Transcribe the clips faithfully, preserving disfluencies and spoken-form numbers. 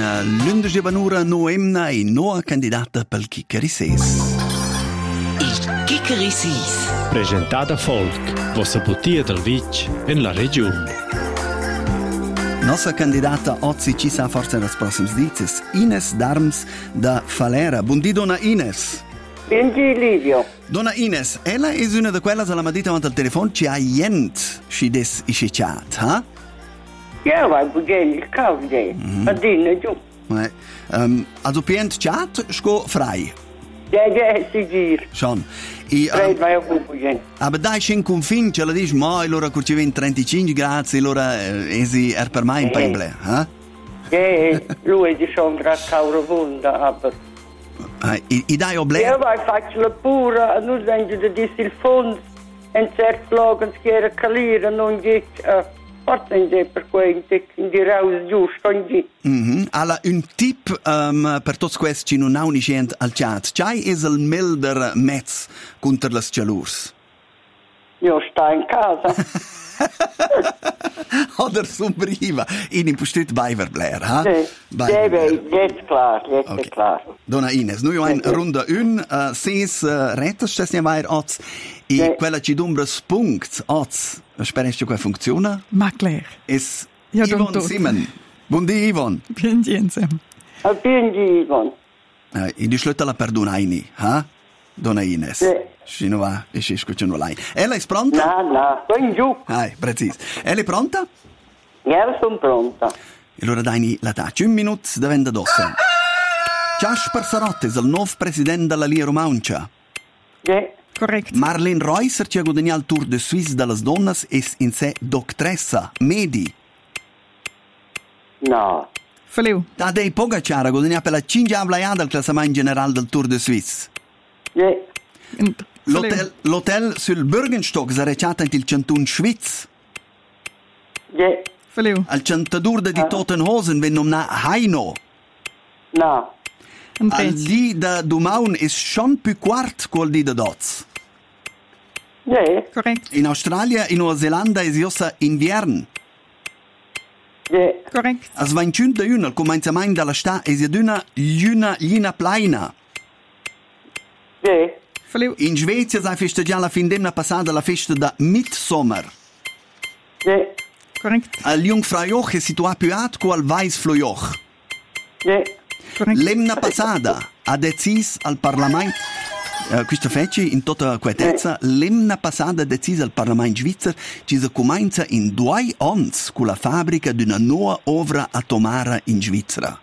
l'undici di Banura Noemna e nuova candidata per il Chicherisis. Il Chicherisis. Presentata Folk, vostra bottiglia del Vic in la regione. Nostra candidata oggi ci sa forse nei prossimi dizes, Ines Darms da Falera. Buondì, donna Ines. Buondì, Livio. Donna Ines, ella è una di quelle che la mattina davanti al telefono ci ha jent si des isce chat, ha? Ja, vai buggen il cavde. A dinne giù. Eh, um, also pient chat sco frei. Ja, ja, sicur. Schon. I, Frei um, vai a buggen. aber dai scen confin, ce la dici, ma allora curci ven trentacinque gradi, allora eh, esi er per mai in paible, ha? Ja, lui è schon grad cauravunda, aber... Eh, i, i dai Ja, obler? vai faccio la pura, non sento da dis il fondo, in certi logen schiera calire, non dic, uh, forse in de per quei, in di raus giusto, in di. Mhm. Alla un tip um, per tots questi ci non ha uniscient al chat. C'hai es il milder mezz contro le chalurs? Io sta in casa. Oder sombriva. In impostut Biver Blair, ha? Sì, ja, jetzt klar, jetzt Okay. klar. Donna Ines, noi ho in Okay. ronda un, uh, ses uh, rettes, stes ne vair oz, e Sì. quella ci dumbres punct oz, sperest che funziona? Ma Claire, Es Ja, Yvonne dum tot. Simon. Buondì, Yvonne. bien insem. A bindi, Ivan. Uh, in di slutta la perdona Aini, ha? Donna Ines. Sì. Si non va, e si scucciano lei. Ella è pronta? No, no, sto in giù. Ah, preciso. Ella è pronta? Ja, sono pronta. E allora dai la taccia. Un minuto da venda d'ossa. Ciasper Sarotte è il nuovo presidente della Lia Romauncia. Ja, Korrekt. Marlene Reusser ci ha guadagnato il Tour de Suisse dalle donne e in sé doctressa, medi. no. Verliu. Da dei Pogacar ha guadagnato per la cinque avlaiata al classamento generale del Tour de Suisse. Ja, Und L'hotel, l'hotel sul Bürgenstock è recciato il Canton Schwitz. ja, Verliu. Al centadurda di Tottenhosen wenn nomna Heino. no. Und Al rechts. di da Dumaun is schon più quart quel di da Doz. Ja, Korrekt. In Australia e Nuova Zelanda is jossa invern. ja, Korrekt. As venticinque da un al començament de l'està is aduna lluna llina plaina. ja, In Verliu. Svezia s'ha festeggiato la fin d'emna passata la festa da Midsommer. ja, Korrekt. Al Jungfraujoch è situato più alto che al Weißflaujoch. ja, Korrekt. L'emna passata ha deciso al Parlamento, uh, questa fece in tutta quietezza, l'emna passata ha deciso al Parlamento svizzero che si comincia in due anni con la fabbrica di una nuova opera atomara in Svizzera.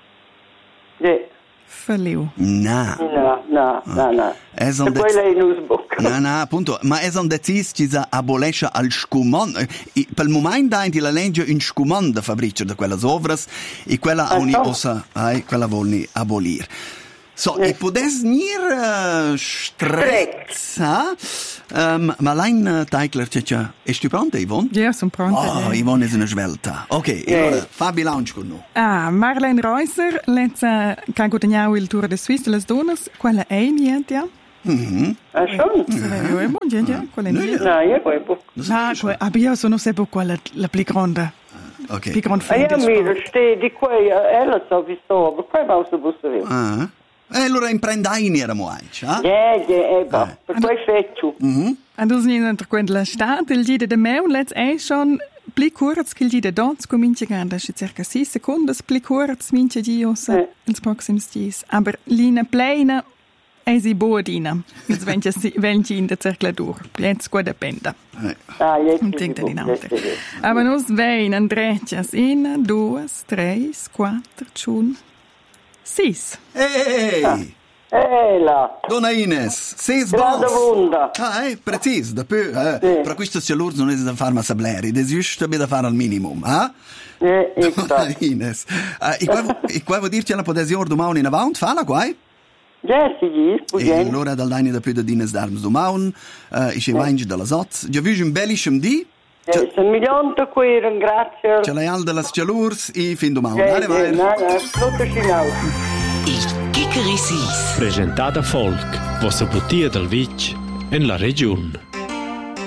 ja. Verliu. No. No, no, no, no. E E son poi lei in usbocca. No, no, appunto, ma è un deciso che si abolisce al scumon. E per il momento ha la legge un scumon da fabbrica di quelle opere e quella Ah, ogni so. ossa, eh, quella vuole abolire. So, Yes. e potesse venire uh, stretta, um, ma l'ein Teigler, cioè, è tu pronta, Yvonne? Ja, sono pronta. Oh, ja. Yvonne è una svelta. Ok, Yes. allora, Fabi Lounge con noi. Ah, Marlene Reusser, letza che guadagnau il Tour de Suisse delle donne, quella è niente, ja? Mhm. Ah, schon? Verliu, è buon, ja, quella è No, niente. No, io poi... Ah, que- aber io sono sempre quella la più grande, Ok. più grande Ah, fan io del mi sport. stai di quei... Ella so visto, ma poi va su busto io. Ah. E allora imprendai eravamo anche, eh? Ja, ja, eba. Per quei feccio. Mhm. Und das nicht unter quella Stadt, il gide de meu, let's è schon pli kurz che il gide dort comincia ganda, c'è circa sei secondi, pli kurz mince di ossa, Eh. ils proxims dies. Aber lina plena è si boadina, ils venti venti in der circladur, jetzt gut depende. Eh. Ah, jetzt Und denkt in alter. Aber nus vein andrecias in, duas, tres, quattro, chun, sis. Ehi! Eh, là. Donna Ines, sei Grande sbos. vunda. Ah, eh, preciso, da più, eh. Sì. Per questo se loro non è da fare massableri, è giusto da fare al minimum, eh? Ja, ich Donna sag. Ines, eh, e qua, e qua vuol dirci la potessi ora domani in avanti, falla qua, eh? Ja, sicur, E puggen. allora dall'anno da più da Dines d'Arms domani, eh, e ci va in dalla Sotz, già visto un bellissimo di, Ja, se un milione di queren, grazie. ce l'hai al della Scialurs, e fin domani, Ja, alle ja, vai. no, no, tutto scinaus. Il Chicherisis. Presentata Folk, vostra bottiglia del Vic in la regione.